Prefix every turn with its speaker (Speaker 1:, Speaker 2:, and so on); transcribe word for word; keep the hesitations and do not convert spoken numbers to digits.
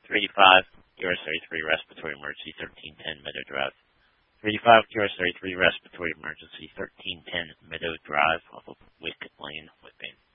Speaker 1: three eighty-five U S thirty-three Respiratory Emergency, thirteen ten Meadow Drive. three eighty-five U S thirty-three Respiratory Emergency, thirteen ten Meadow Drive off of Wick Lane, Whitby.